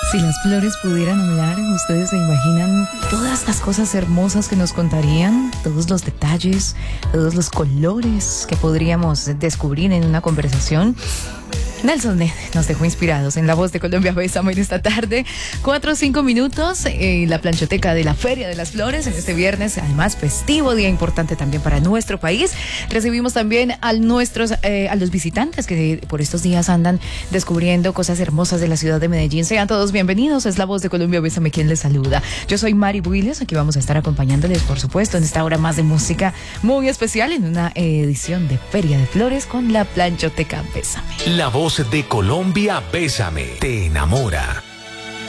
Si las flores pudieran hablar, ¿ustedes se imaginan todas las cosas hermosas que nos contarían? Todos los detalles, todos los colores que podríamos descubrir en una conversación. Nelson Ned nos dejó inspirados en La Voz de Colombia Bésame en esta tarde. 4 o 5 minutos, la planchoteca de la Feria de las Flores en este viernes, además festivo, día importante también para nuestro país. Recibimos también a los visitantes que por estos días andan descubriendo cosas hermosas de la ciudad de Medellín. Sean todos bienvenidos, es La Voz de Colombia Bésame quien les saluda. Yo soy Mari Builes, aquí vamos a estar acompañándoles, por supuesto, en esta hora más de música muy especial, en una edición de Feria de Flores con la planchoteca Bésame. La Voz de Colombia Bésame te enamora.